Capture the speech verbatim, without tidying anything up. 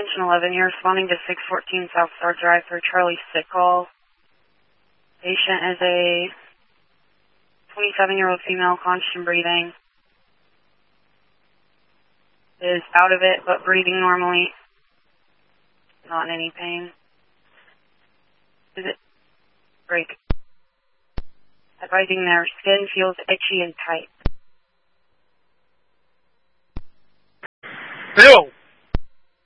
Attention eleven, you're responding to six fourteen South Star Drive for Charlie Sickle. Patient is a twenty-seven-year-old female, conscious and breathing. Is out of it, but breathing normally. Not in any pain. Is it break? Advising their skin feels itchy and tight. Bill!